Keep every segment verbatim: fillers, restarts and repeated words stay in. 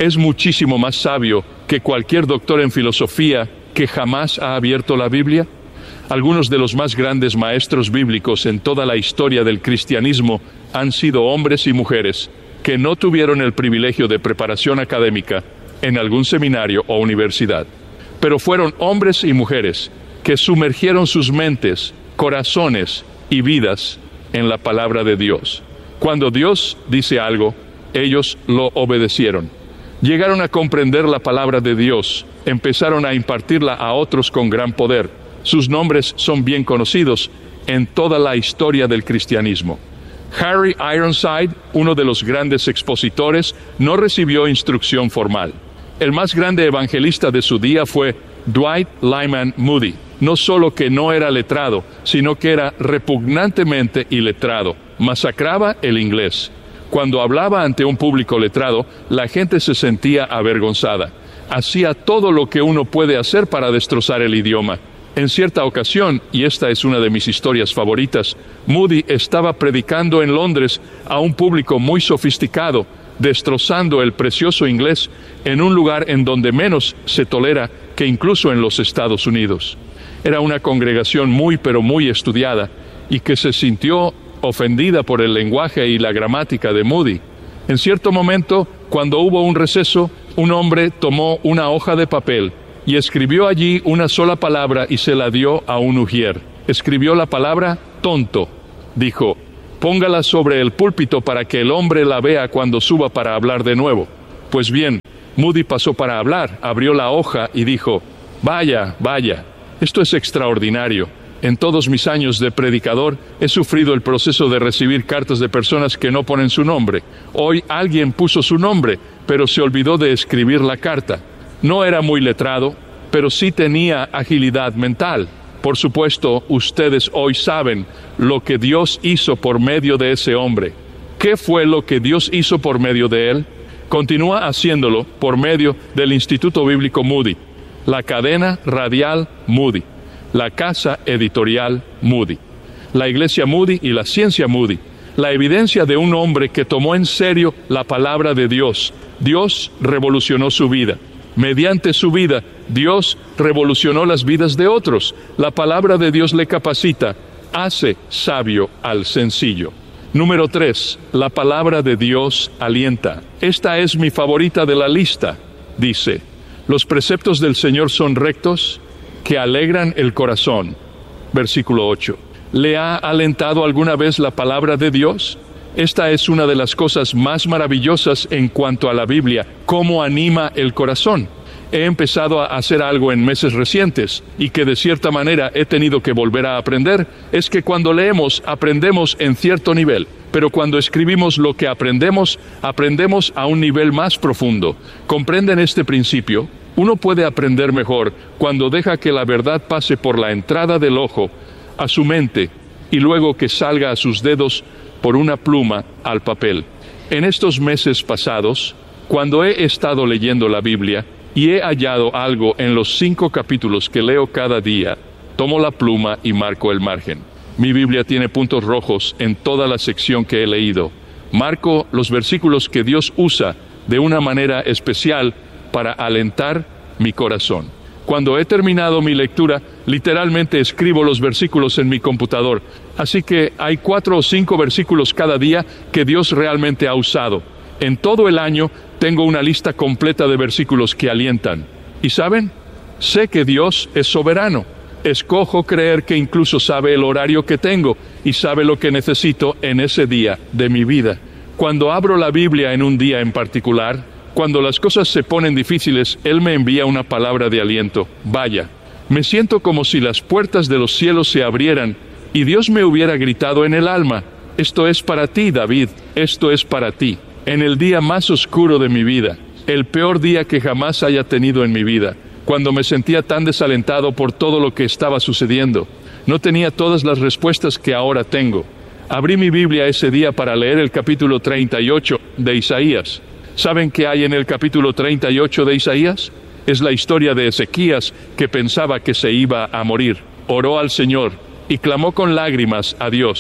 Es muchísimo más sabio que cualquier doctor en filosofía que jamás ha abierto la Biblia. Algunos de los más grandes maestros bíblicos en toda la historia del cristianismo han sido hombres y mujeres que no tuvieron el privilegio de preparación académica en algún seminario o universidad, pero fueron hombres y mujeres que sumergieron sus mentes, corazones y vidas en la palabra de Dios. Cuando Dios dice algo, ellos lo obedecieron. Llegaron a comprender la palabra de Dios, empezaron a impartirla a otros con gran poder. Sus nombres son bien conocidos en toda la historia del cristianismo. Harry Ironside, uno de los grandes expositores, no recibió instrucción formal. El más grande evangelista de su día fue Dwight Lyman Moody. No solo que no era letrado, sino que era repugnantemente iletrado. Masacraba el inglés. Cuando hablaba ante un público letrado, la gente se sentía avergonzada. Hacía todo lo que uno puede hacer para destrozar el idioma. En cierta ocasión, y esta es una de mis historias favoritas, Moody estaba predicando en Londres a un público muy sofisticado, destrozando el precioso inglés en un lugar en donde menos se tolera que incluso en los Estados Unidos. Era una congregación muy pero muy estudiada y que se sintió ofendida por el lenguaje y la gramática de Moody. En cierto momento, cuando hubo un receso, un hombre tomó una hoja de papel y escribió allí una sola palabra y se la dio a un ujier. Escribió la palabra tonto. Dijo, póngala sobre el púlpito para que el hombre la vea cuando suba para hablar de nuevo. Pues bien, Moody pasó para hablar, abrió la hoja y dijo, vaya, vaya, esto es extraordinario. En todos mis años de predicador he sufrido el proceso de recibir cartas de personas que no ponen su nombre. Hoy alguien puso su nombre, pero se olvidó de escribir la carta. No era muy letrado, pero sí tenía agilidad mental. Por supuesto, ustedes hoy saben lo que Dios hizo por medio de ese hombre. ¿Qué fue lo que Dios hizo por medio de él? Continúa haciéndolo por medio del Instituto Bíblico Moody, la cadena radial Moody, la casa editorial Moody, la iglesia Moody y la ciencia Moody. La evidencia de un hombre que tomó en serio la palabra de Dios. Dios revolucionó su vida. Mediante su vida, Dios revolucionó las vidas de otros. La palabra de Dios le capacita, hace sabio al sencillo. Número tres, la palabra de Dios alienta. Esta es mi favorita de la lista. Dice, los preceptos del Señor son rectos, que alegran el corazón. Versículo ocho. ¿Le ha alentado alguna vez la palabra de Dios? Esta es una de las cosas más maravillosas en cuanto a la Biblia, cómo anima el corazón. He empezado a hacer algo en meses recientes y que de cierta manera he tenido que volver a aprender, es que cuando leemos, aprendemos en cierto nivel, pero cuando escribimos lo que aprendemos, aprendemos a un nivel más profundo. ¿Comprenden este principio? Uno puede aprender mejor cuando deja que la verdad pase por la entrada del ojo a su mente y luego que salga a sus dedos por una pluma al papel. En estos meses pasados, cuando he estado leyendo la Biblia y he hallado algo en los cinco capítulos que leo cada día, tomo la pluma y marco el margen. Mi Biblia tiene puntos rojos en toda la sección que he leído. Marco los versículos que Dios usa de una manera especial para alentar mi corazón. Cuando he terminado mi lectura, literalmente escribo los versículos en mi computador. Así que hay cuatro o cinco versículos cada día que Dios realmente ha usado. En todo el año tengo una lista completa de versículos que alientan. ¿Y saben? Sé que Dios es soberano. Escojo creer que incluso sabe el horario que tengo y sabe lo que necesito en ese día de mi vida. Cuando abro la Biblia en un día en particular, cuando las cosas se ponen difíciles, Él me envía una palabra de aliento. Vaya, me siento como si las puertas de los cielos se abrieran y Dios me hubiera gritado en el alma, esto es para ti, David, esto es para ti. En el día más oscuro de mi vida, el peor día que jamás haya tenido en mi vida, cuando me sentía tan desalentado por todo lo que estaba sucediendo, no tenía todas las respuestas que ahora tengo. Abrí mi Biblia ese día para leer el capítulo treinta y ocho de Isaías. ¿Saben qué hay en el capítulo treinta y ocho de Isaías? Es la historia de Ezequías que pensaba que se iba a morir. Oró al Señor y clamó con lágrimas a Dios.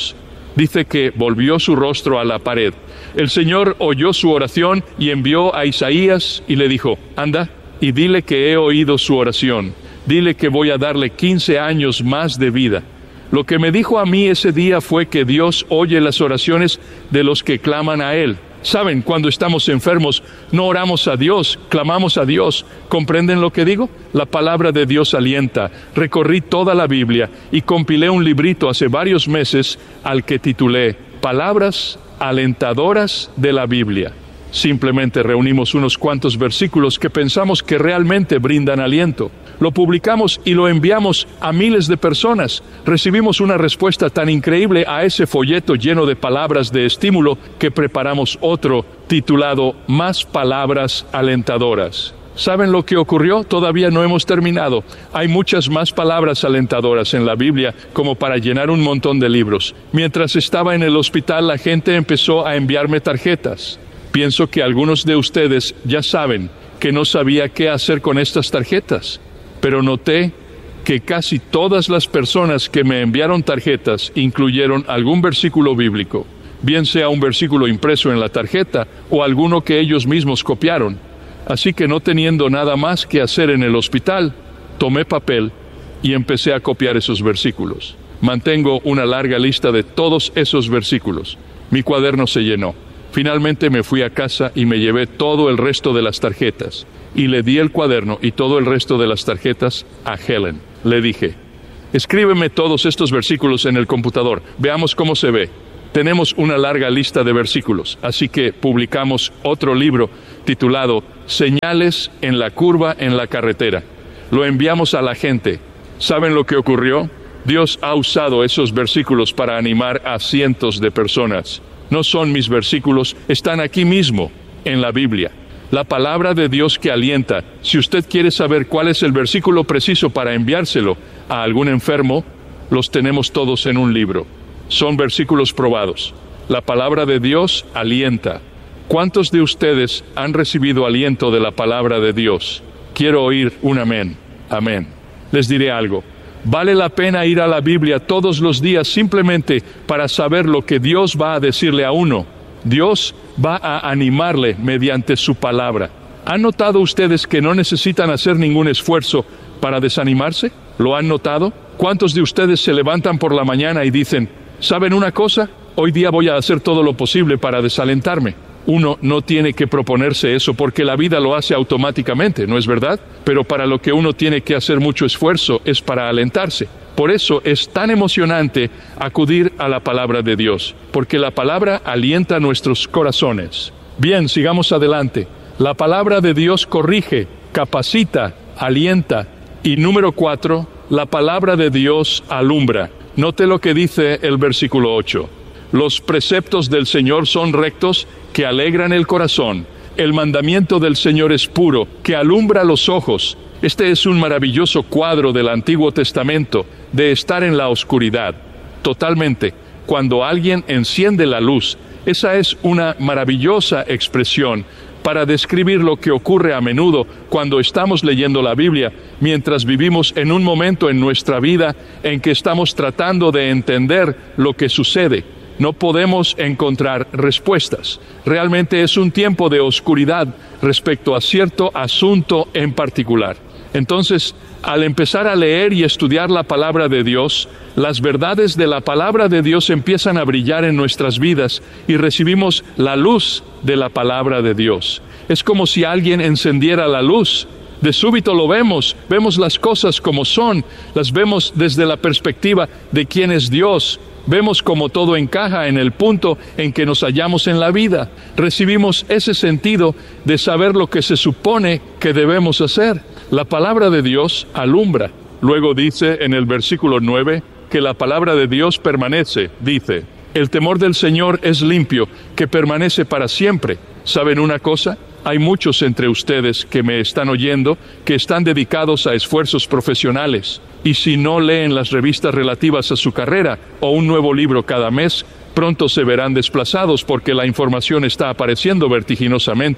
Dice que volvió su rostro a la pared. El Señor oyó su oración y envió a Isaías y le dijo, anda y dile que he oído su oración. Dile que voy a darle quince años más de vida. Lo que me dijo a mí ese día fue que Dios oye las oraciones de los que claman a Él. Saben, cuando estamos enfermos, no oramos a Dios, clamamos a Dios. ¿Comprenden lo que digo? La palabra de Dios alienta. Recorrí toda la Biblia y compilé un librito hace varios meses al que titulé Palabras alentadoras de la Biblia. Simplemente reunimos unos cuantos versículos que pensamos que realmente brindan aliento. Lo publicamos y lo enviamos a miles de personas. Recibimos una respuesta tan increíble a ese folleto lleno de palabras de estímulo que preparamos otro titulado Más palabras alentadoras. ¿Saben lo que ocurrió? Todavía no hemos terminado. Hay muchas más palabras alentadoras en la Biblia como para llenar un montón de libros. Mientras estaba en el hospital, la gente empezó a enviarme tarjetas. Pienso que algunos de ustedes ya saben que no sabía qué hacer con estas tarjetas, pero noté que casi todas las personas que me enviaron tarjetas incluyeron algún versículo bíblico, bien sea un versículo impreso en la tarjeta o alguno que ellos mismos copiaron. Así que no teniendo nada más que hacer en el hospital, tomé papel y empecé a copiar esos versículos. Mantengo una larga lista de todos esos versículos. Mi cuaderno se llenó. Finalmente me fui a casa y me llevé todo el resto de las tarjetas. Y le di el cuaderno y todo el resto de las tarjetas a Helen. Le dije, escríbeme todos estos versículos en el computador. Veamos cómo se ve. Tenemos una larga lista de versículos, así que publicamos otro libro titulado Señales en la curva en la carretera. Lo enviamos a la gente. ¿Saben lo que ocurrió? Dios ha usado esos versículos para animar a cientos de personas. No son mis versículos, están aquí mismo, en la Biblia. La palabra de Dios que alienta. Si usted quiere saber cuál es el versículo preciso para enviárselo a algún enfermo, los tenemos todos en un libro. Son versículos probados. La palabra de Dios alienta. ¿Cuántos de ustedes han recibido aliento de la palabra de Dios? Quiero oír un amén. Amén. Les diré algo. Vale la pena ir a la Biblia todos los días simplemente para saber lo que Dios va a decirle a uno. Dios va a animarle mediante su palabra. ¿Han notado ustedes que no necesitan hacer ningún esfuerzo para desanimarse? ¿Lo han notado? ¿Cuántos de ustedes se levantan por la mañana y dicen, ¿saben una cosa? Hoy día voy a hacer todo lo posible para desalentarme. Uno no tiene que proponerse eso porque la vida lo hace automáticamente, ¿no es verdad? Pero para lo que uno tiene que hacer mucho esfuerzo es para alentarse. Por eso es tan emocionante acudir a la palabra de Dios, porque la palabra alienta nuestros corazones. Bien, sigamos adelante. La palabra de Dios corrige, capacita, alienta. Y número cuatro, la palabra de Dios alumbra. Note lo que dice el versículo ocho. Los preceptos del Señor son rectos, que alegran el corazón. El mandamiento del Señor es puro, que alumbra los ojos. Este es un maravilloso cuadro del Antiguo Testamento, de estar en la oscuridad. Totalmente. Cuando alguien enciende la luz, esa es una maravillosa expresión para describir lo que ocurre a menudo cuando estamos leyendo la Biblia, mientras vivimos en un momento en nuestra vida en que estamos tratando de entender lo que sucede. No podemos encontrar respuestas. Realmente es un tiempo de oscuridad respecto a cierto asunto en particular. Entonces, al empezar a leer y estudiar la palabra de Dios, las verdades de la palabra de Dios empiezan a brillar en nuestras vidas y recibimos la luz de la palabra de Dios. Es como si alguien encendiera la luz. De súbito lo vemos, vemos las cosas como son, las vemos desde la perspectiva de quién es Dios. Vemos cómo todo encaja en el punto en que nos hallamos en la vida. Recibimos ese sentido de saber lo que se supone que debemos hacer. La palabra de Dios alumbra. Luego dice en el versículo nueve que la palabra de Dios permanece. Dice, el temor del Señor es limpio, que permanece para siempre. ¿Saben una cosa? Hay muchos entre ustedes que me están oyendo que están dedicados a esfuerzos profesionales. Y si no leen las revistas relativas a su carrera o un nuevo libro cada mes, pronto se verán desplazados porque la información está apareciendo vertiginosamente.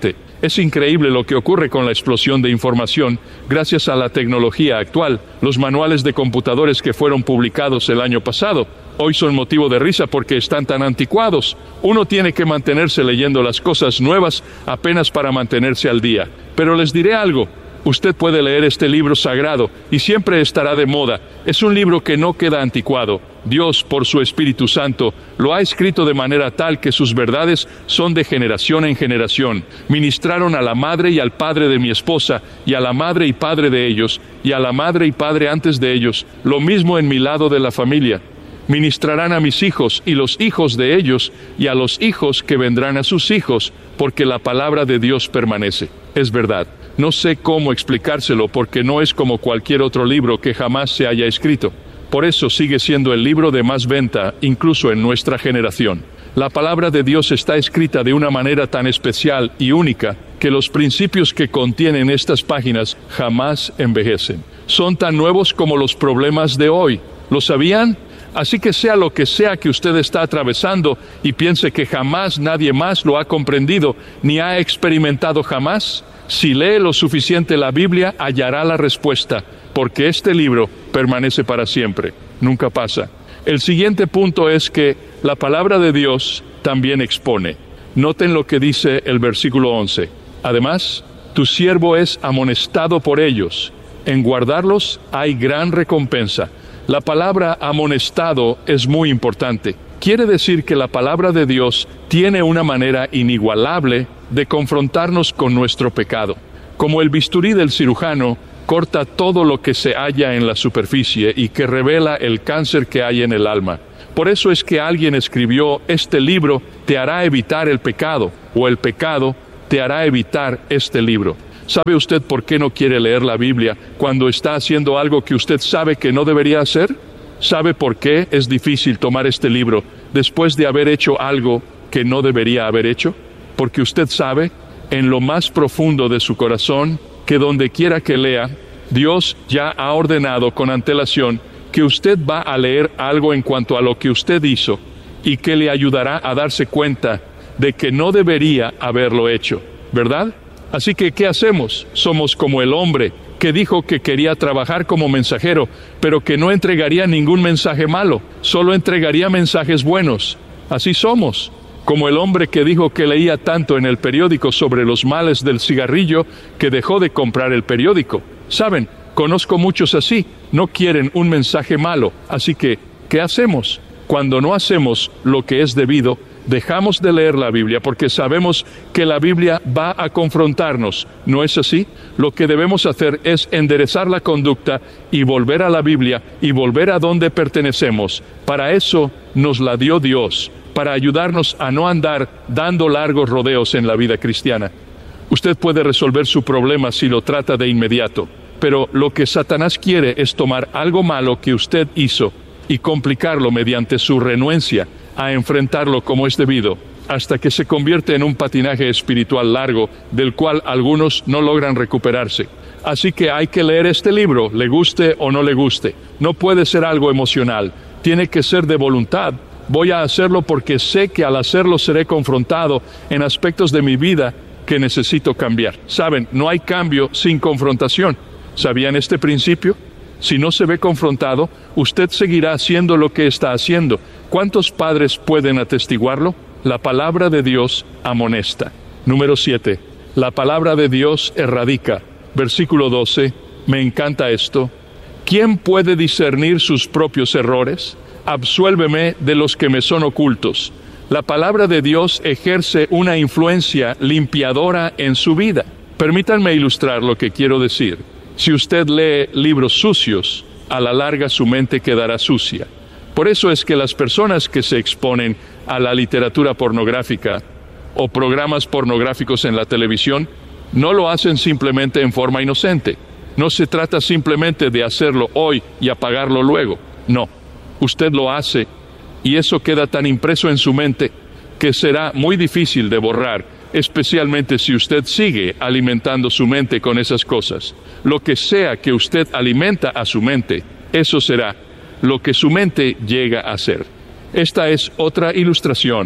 Es increíble lo que ocurre con la explosión de información gracias a la tecnología actual. Los manuales de computadores que fueron publicados el año pasado hoy son motivo de risa porque están tan anticuados. Uno tiene que mantenerse leyendo las cosas nuevas apenas para mantenerse al día. Pero les diré algo. Usted puede leer este libro sagrado y siempre estará de moda. Es un libro que no queda anticuado. Dios, por su Espíritu Santo, lo ha escrito de manera tal que sus verdades son de generación en generación. Ministraron a la madre y al padre de mi esposa, y a la madre y padre de ellos, y a la madre y padre antes de ellos, lo mismo en mi lado de la familia. Ministrarán a mis hijos y los hijos de ellos, y a los hijos que vendrán a sus hijos, porque la palabra de Dios permanece. Es verdad. No sé cómo explicárselo porque no es como cualquier otro libro que jamás se haya escrito. Por eso sigue siendo el libro de más venta, incluso en nuestra generación. La palabra de Dios está escrita de una manera tan especial y única que los principios que contienen estas páginas jamás envejecen. Son tan nuevos como los problemas de hoy. ¿Lo sabían? Así que sea lo que sea que usted está atravesando y piense que jamás nadie más lo ha comprendido ni ha experimentado jamás, si lee lo suficiente la Biblia, hallará la respuesta, porque este libro permanece para siempre, nunca pasa. El siguiente punto es que la palabra de Dios también expone. Noten lo que dice el versículo once. Además, tu siervo es amonestado por ellos. En guardarlos hay gran recompensa. La palabra amonestado es muy importante. Quiere decir que la palabra de Dios tiene una manera inigualable de confrontarnos con nuestro pecado. Como el bisturí del cirujano corta todo lo que se halla en la superficie y que revela el cáncer que hay en el alma. Por eso es que alguien escribió, este libro te hará evitar el pecado, o el pecado te hará evitar este libro. ¿Sabe usted por qué no quiere leer la Biblia cuando está haciendo algo que usted sabe que no debería hacer? ¿Sabe por qué es difícil tomar este libro después de haber hecho algo que no debería haber hecho? Porque usted sabe, en lo más profundo de su corazón, que donde quiera que lea, Dios ya ha ordenado con antelación que usted va a leer algo en cuanto a lo que usted hizo y que le ayudará a darse cuenta de que no debería haberlo hecho, ¿verdad? Así que, ¿qué hacemos? Somos como el hombre que dijo que quería trabajar como mensajero, pero que no entregaría ningún mensaje malo, solo entregaría mensajes buenos. Así somos. Como el hombre que dijo que leía tanto en el periódico sobre los males del cigarrillo que dejó de comprar el periódico. Saben, conozco muchos así, no quieren un mensaje malo. Así que, ¿qué hacemos? Cuando no hacemos lo que es debido, dejamos de leer la Biblia porque sabemos que la Biblia va a confrontarnos. ¿No es así? Lo que debemos hacer es enderezar la conducta y volver a la Biblia y volver a donde pertenecemos. Para eso nos la dio Dios, para ayudarnos a no andar dando largos rodeos en la vida cristiana. Usted puede resolver su problema si lo trata de inmediato, pero lo que Satanás quiere es tomar algo malo que usted hizo y complicarlo mediante su renuencia a enfrentarlo como es debido, hasta que se convierte en un patinaje espiritual largo, del cual algunos no logran recuperarse. Así que hay que leer este libro, le guste o no le guste. No puede ser algo emocional, tiene que ser de voluntad. Voy a hacerlo porque sé que al hacerlo seré confrontado en aspectos de mi vida que necesito cambiar. Saben, no hay cambio sin confrontación. ¿Sabían este principio? Si no se ve confrontado, usted seguirá haciendo lo que está haciendo. ¿Cuántos padres pueden atestiguarlo? La palabra de Dios amonesta. Número siete. La palabra de Dios erradica. Versículo doce. Me encanta esto. ¿Quién puede discernir sus propios errores? Absuélveme de los que me son ocultos. La palabra de Dios ejerce una influencia limpiadora en su vida. Permítanme ilustrar lo que quiero decir. Si usted lee libros sucios, a la larga su mente quedará sucia. Por eso es que las personas que se exponen a la literatura pornográfica o programas pornográficos en la televisión no lo hacen simplemente en forma inocente. No se trata simplemente de hacerlo hoy y apagarlo luego. No, usted lo hace y eso queda tan impreso en su mente que será muy difícil de borrar, especialmente si usted sigue alimentando su mente con esas cosas. Lo que sea que usted alimenta a su mente, eso será lo que su mente llega a ser. Esta es otra ilustración.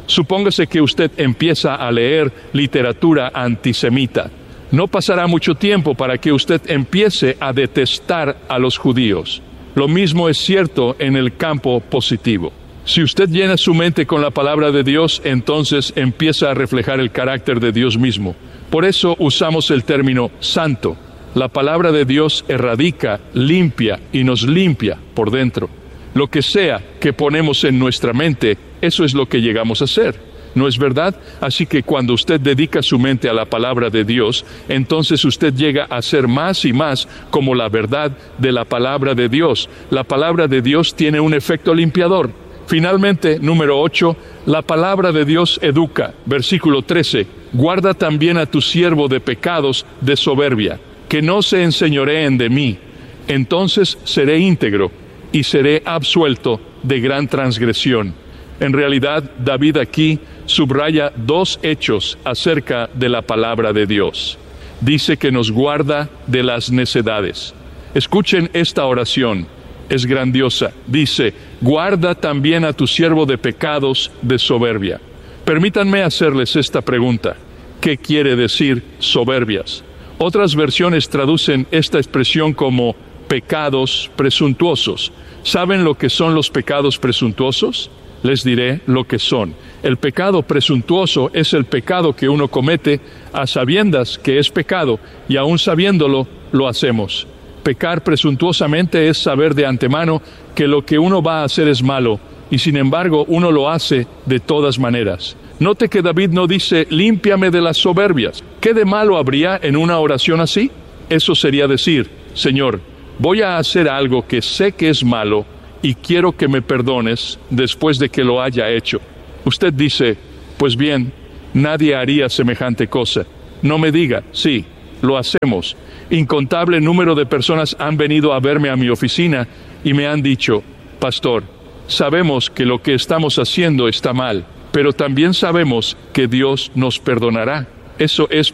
Supóngase que usted empieza a leer literatura antisemita. No pasará mucho tiempo para que usted empiece a detestar a los judíos. Lo mismo es cierto en el campo positivo. Si usted llena su mente con la palabra de Dios, entonces empieza a reflejar el carácter de Dios mismo. Por eso usamos el término santo. La palabra de Dios erradica, limpia y nos limpia por dentro. Lo que sea que ponemos en nuestra mente, eso es lo que llegamos a ser. ¿No es verdad? Así que cuando usted dedica su mente a la palabra de Dios, entonces usted llega a ser más y más como la verdad de la palabra de Dios. La palabra de Dios tiene un efecto limpiador. Finalmente, número ocho, la palabra de Dios educa. Versículo trece, guarda también a tu siervo de pecados de soberbia, que no se enseñoreen de mí. Entonces seré íntegro y seré absuelto de gran transgresión. En realidad, David aquí subraya dos hechos acerca de la palabra de Dios. Dice que nos guarda de las necedades. Escuchen esta oración, es grandiosa. Dice, guarda también a tu siervo de pecados de soberbia. Permítanme hacerles esta pregunta. ¿Qué quiere decir soberbias? Otras versiones traducen esta expresión como pecados presuntuosos. ¿Saben lo que son los pecados presuntuosos? Les diré lo que son. El pecado presuntuoso es el pecado que uno comete a sabiendas que es pecado y aún sabiéndolo, lo hacemos. Pecar presuntuosamente es saber de antemano que lo que uno va a hacer es malo y sin embargo uno lo hace de todas maneras. Note que David no dice, límpiame de las soberbias. ¿Qué de malo habría en una oración así? Eso sería decir, Señor, voy a hacer algo que sé que es malo y quiero que me perdones después de que lo haya hecho. Usted dice, pues bien, nadie haría semejante cosa. No me diga, sí, lo hacemos. Incontable número de personas han venido a verme a mi oficina y me han dicho, pastor, sabemos que lo que estamos haciendo está mal, pero también sabemos que Dios nos perdonará. Eso es